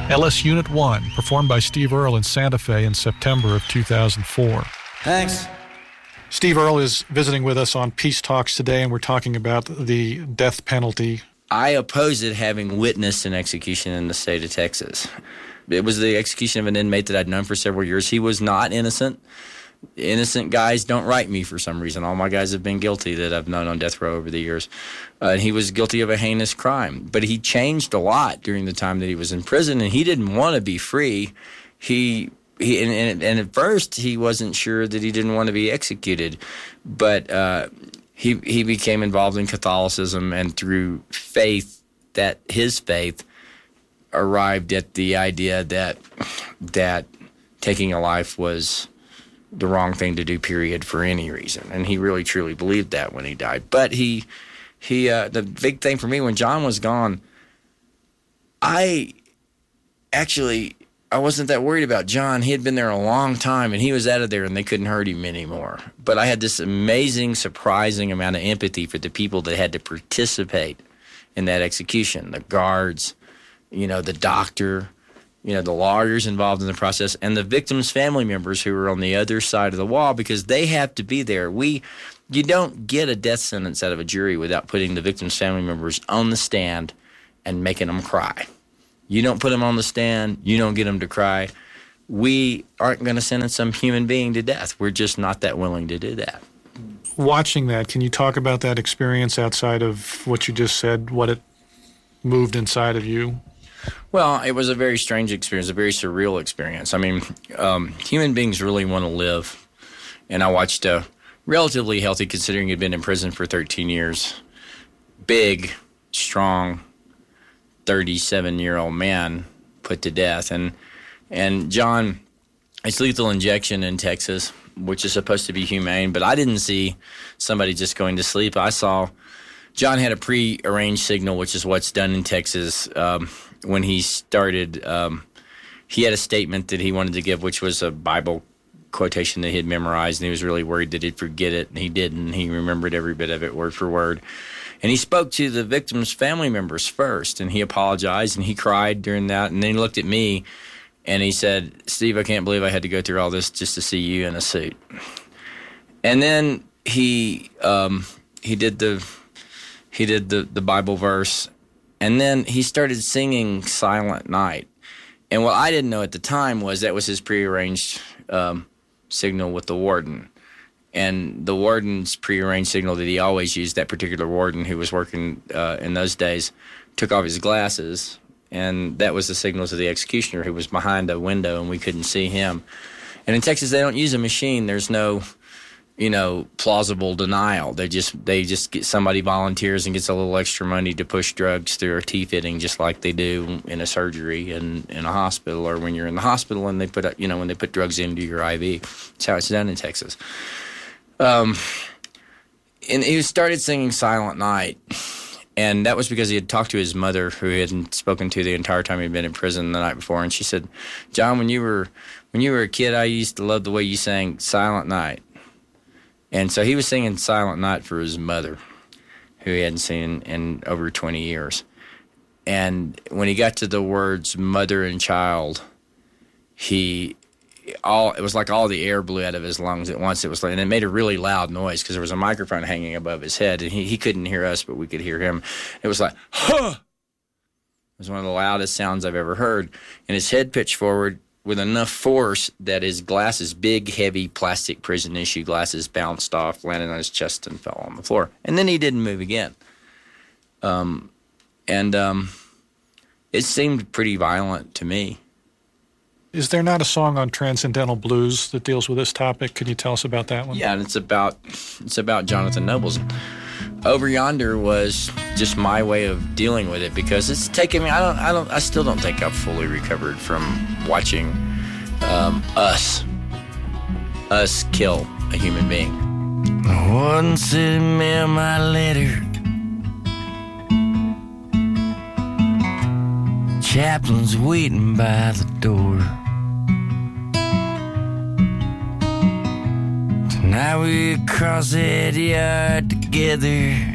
LS Unit 1, performed by Steve Earle in Santa Fe in September of 2004. Thanks. Steve Earle is visiting with us on Peace Talks today, and we're talking about the death penalty. I oppose it, having witnessed an execution in the state of Texas. It was the execution of an inmate that I'd known for several years. He was not innocent. Innocent guys don't write me for some reason. All my guys have been guilty that I've known on death row over the years. And he was guilty of a heinous crime. But he changed a lot during the time that he was in prison, and he didn't want to be free. And at first he wasn't sure that he didn't want to be executed. But he became involved in Catholicism, and through faith, that his faith arrived at the idea that taking a life was the wrong thing to do, period, for any reason. And he really truly believed that when he died. But the big thing for me, when John was gone, I wasn't that worried about John. He had been there a long time, and he was out of there, and they couldn't hurt him anymore. But I had this amazing, surprising amount of empathy for the people that had to participate in that execution. The guards, the doctor, the lawyers involved in the process, and the victims' family members who were on the other side of the wall, because they have to be there. You don't get a death sentence out of a jury without putting the victims' family members on the stand and making them cry. You don't put them on the stand, you don't get them to cry. We aren't going to sentence some human being to death. We're just not that willing to do that. Watching that, can you talk about that experience outside of what you just said, what it moved inside of you? Well, it was a very strange experience, a very surreal experience. I mean, human beings really want to live. And I watched a relatively healthy, considering he'd been in prison for 13 years, big, strong, 37-year-old man put to death. And John, it's lethal injection in Texas, which is supposed to be humane, but I didn't see somebody just going to sleep. I saw John had a pre-arranged signal, which is what's done in Texas. When he started, he had a statement that he wanted to give, which was a Bible quotation that he had memorized, and he was really worried that he'd forget it, and he didn't. He remembered every bit of it, word for word. And he spoke to the victims' family members first, and he apologized, and he cried during that. And then he looked at me, and he said, "Steve, I can't believe I had to go through all this just to see you in a suit." And then he did the Bible verse, and then he started singing Silent Night. And what I didn't know at the time was that was his prearranged signal with the warden. And the warden's prearranged signal that he always used, that particular warden who was working in those days, took off his glasses, and that was the signal to the executioner, who was behind a window and we couldn't see him. And in Texas, they don't use a machine. There's no plausible denial. They just get somebody volunteers and gets a little extra money to push drugs through a T-fitting, just like they do in a surgery and in a hospital, or when you're in the hospital and they put when they put drugs into your IV. That's how it's done in Texas. And he started singing Silent Night, and that was because he had talked to his mother, who he hadn't spoken to the entire time he'd been in prison the night before, and she said, "John, when you were a kid, I used to love the way you sang Silent Night." And so he was singing Silent Night for his mother, who he hadn't seen in over 20 years. And when he got to the words mother and child, it was like all the air blew out of his lungs at once. And it made a really loud noise because there was a microphone hanging above his head, and he couldn't hear us, but we could hear him. It was like, huh! It was one of the loudest sounds I've ever heard. And his head pitched forward with enough force that his glasses, big, heavy, plastic prison issue glasses, bounced off, landed on his chest, and fell on the floor. And then he didn't move again. It seemed pretty violent to me. Is there not a song on Transcendental Blues that deals with this topic? Can you tell us about that one? Yeah, and it's about Jonathan Nobles. Over Yonder was just my way of dealing with it, because it's taken me. I still don't think I've fully recovered from watching us kill a human being. One sent me my letter. Chaplain's waiting by the door. Tonight we cross that yard together.